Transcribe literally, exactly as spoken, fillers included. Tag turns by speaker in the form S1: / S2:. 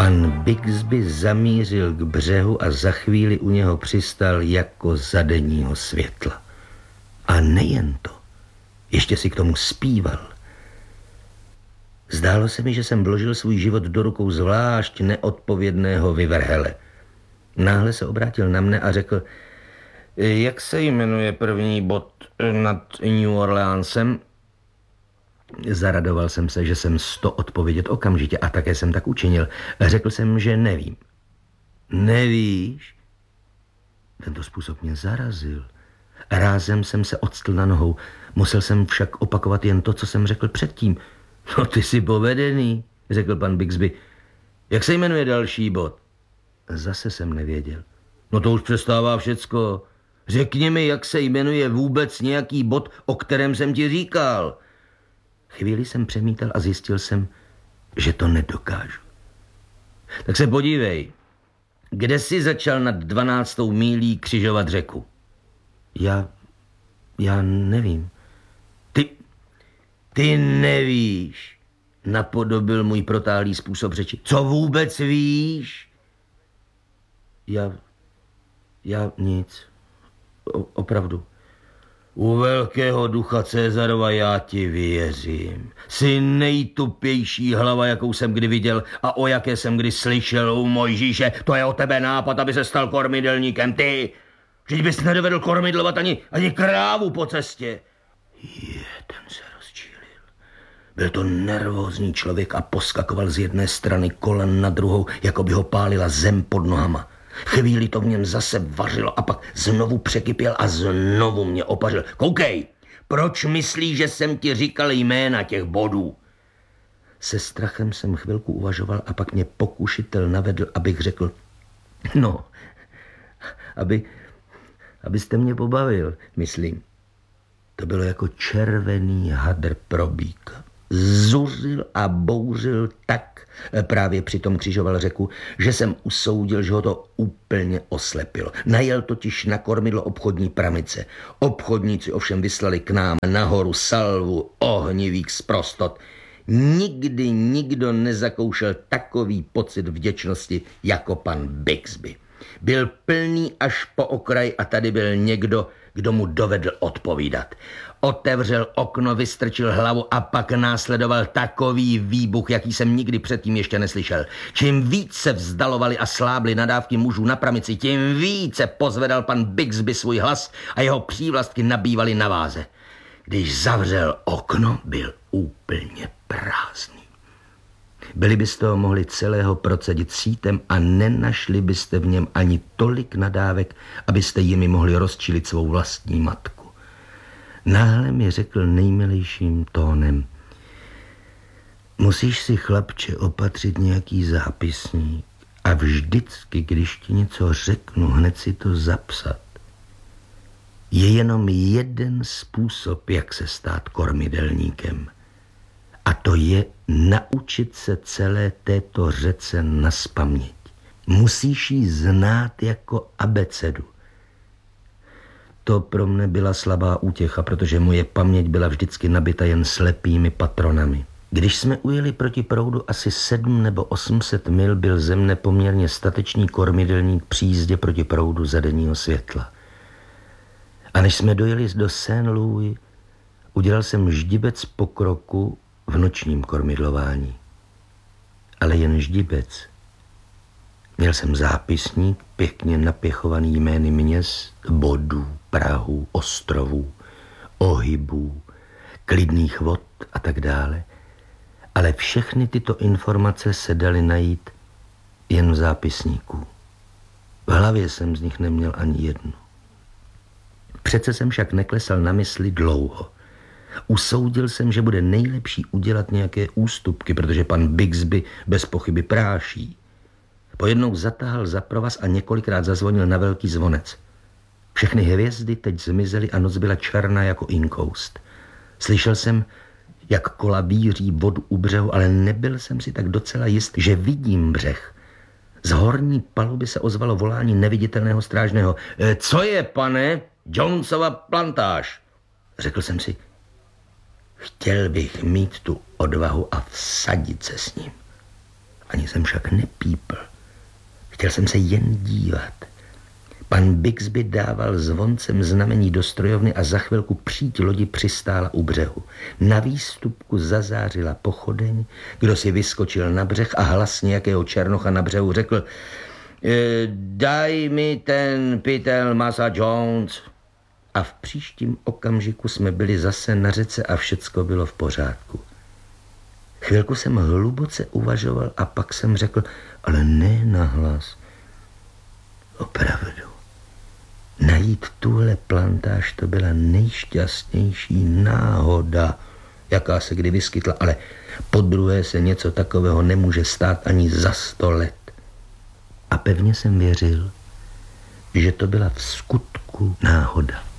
S1: Pan Bigsby zamířil k břehu a za chvíli u něho přistal jako za denního světla. A nejen to, ještě si k tomu zpíval. Zdálo se mi, že jsem vložil svůj život do rukou zvlášť neodpovědného vyvrhele. Náhle se obrátil na mne a řekl: jak se jmenuje první bod nad New Orleansem? Zaradoval jsem se, že jsem sto odpovědět okamžitě a také jsem tak učinil. Řekl jsem, že nevím. Nevíš? Tento způsob mě zarazil. Rázem jsem se odstl na nohou. Musel jsem však opakovat jen to, co jsem řekl předtím. No ty jsi povedený, řekl pan Bigsby. Jak se jmenuje další bod? Zase jsem nevěděl. No to už přestává všecko. Řekni mi, jak se jmenuje vůbec nějaký bod, o kterém jsem ti říkal. Chvíli jsem přemítal a zjistil jsem, že to nedokážu. Tak se podívej, kde jsi začal nad dvanáctou mílí křižovat řeku? Já, já nevím. Ty, ty nevíš, napodobil můj protálý způsob řeči. Co vůbec víš? Já, já nic. O, opravdu. U velkého ducha Cezarova já ti věřím. Jsi nejtupější hlava, jakou jsem kdy viděl a o jaké jsem kdy slyšel u Mojžíše. To je o tebe nápad, aby se stal kormidelníkem. Ty, vždyť bys nedovedl kormidlovat ani, ani krávu po cestě. Je, ten se rozčílil. Byl to nervózní člověk a poskakoval z jedné strany kolen na druhou, jako by ho pálila zem pod nohama. Chvíli to v něm zase vařilo a pak znovu překypěl a znovu mě opařil. Koukej, proč myslíš, že jsem ti říkal jména těch bodů? Se strachem jsem chvilku uvažoval a pak mě pokušitel navedl, abych řekl, no, aby, abyste mě pobavil, myslím. To bylo jako červený hadr pro býka. Zuřil a bouřil tak, právě přitom křižoval řeku, že jsem usoudil, že ho to úplně oslepilo. Najel totiž na kormidlo obchodní pramice. Obchodníci ovšem vyslali k nám nahoru salvu ohnivých sprostot. Nikdy nikdo nezakoušel takový pocit vděčnosti jako pan Bigsby. Byl plný až po okraj a tady byl někdo, kdo mu dovedl odpovídat. Otevřel okno, vystrčil hlavu a pak následoval takový výbuch, jaký jsem nikdy předtím ještě neslyšel. Čím více vzdalovali a slábli nadávky mužů na pramici, tím více pozvedal pan Bigsby svůj hlas a jeho přívlastky nabývaly na váze. Když zavřel okno, byl úplně prázdný. Byli byste ho mohli celého procedit sítem a nenašli byste v něm ani tolik nadávek, abyste jimi mohli rozčilit svou vlastní matku. Náhle mi řekl nejmilejším tónem: musíš si, chlapče, opatřit nějaký zápisník a vždycky, když ti něco řeknu, hned si to zapsat. Je jenom jeden způsob, jak se stát kormidelníkem. A to je naučit se celé této řece nazpaměť. Musíš ji znát jako abecedu. To pro mne byla slabá útěcha, protože moje paměť byla vždycky nabita jen slepými patronami. Když jsme ujeli proti proudu asi sedm nebo osmset mil, byl ze mne poměrně statečný kormidelník při jízdě proti proudu za denního světla. A než jsme dojeli do Saint-Louis, udělal jsem ždibec pokroku v nočním kormidlování. Ale jen ždibec. Měl jsem zápisník pěkně napěchovaný jmény měst, bodů, prahů, ostrovů, ohybů, klidných vod a tak dále. Ale všechny tyto informace se daly najít jen v zápisníku. V hlavě jsem z nich neměl ani jednu. Přece jsem však neklesal na mysli dlouho. Usoudil jsem, že bude nejlepší udělat nějaké ústupky, protože pan Bigsby bez pochyby práší. Pojednou zatáhl za provaz a několikrát zazvonil na velký zvonec. Všechny hvězdy teď zmizely a noc byla černá jako inkoust. Slyšel jsem, jak kola bíří vodu u břehu, ale nebyl jsem si tak docela jist, že vidím břeh. Z horní paluby se ozvalo volání neviditelného strážného. E, co je, pane? Jonesova plantáž. Řekl jsem si, chtěl bych mít tu odvahu a vsadit se s ním. A Ani jsem však nepípl. Chtěl jsem se jen dívat. Pan Bixby dával zvoncem znamení do strojovny a za chvilku příď lodi přistála u břehu. Na výstupku zazářila pochodeň, kdo si vyskočil na břeh a hlas nějakého černocha na břehu řekl: e, daj mi ten pytel masa Jones. A v příštím okamžiku jsme byli zase na řece a všecko bylo v pořádku. Chvilku jsem hluboce uvažoval a pak jsem řekl, ale ne nahlas. Opravdu. Najít tuhle plantáž, to byla nejšťastnější náhoda, jaká se kdy vyskytla, ale podruhé se něco takového nemůže stát ani za sto let. A pevně jsem věřil, že to byla v skutku náhoda.